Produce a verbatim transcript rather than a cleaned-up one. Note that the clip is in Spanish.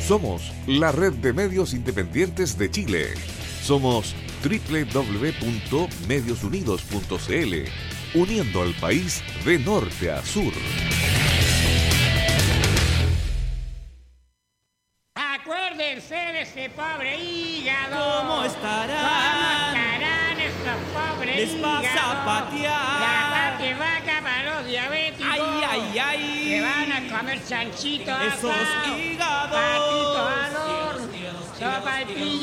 Somos la red de medios independientes de Chile. Somos doble u doble u doble u punto medios unidos punto c l, uniendo al país de norte a sur. Acuérdense de ese pobre hígado. ¿Cómo estarán? ¿Cómo estarán esos pobres Les hígados? vas a patear. La pate vaca para los diabéticos. Ay, ay, ay. Que van a comer chanchito Esos asado, hígados. patito al horno, sopa al pillo.